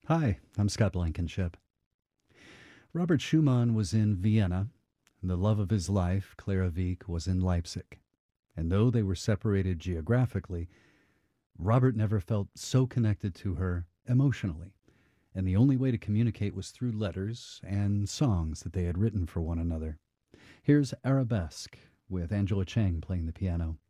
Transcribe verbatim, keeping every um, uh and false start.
Hi, I'm Scott Blankenship. Robert Schumann was in Vienna, and the love of his life, Clara Wieck, was in Leipzig. And though they were separated geographically, Robert never felt so connected to her emotionally. And the only way to communicate was through letters and songs that they had written for one another. Here's Arabesque with Angela Chang playing the piano.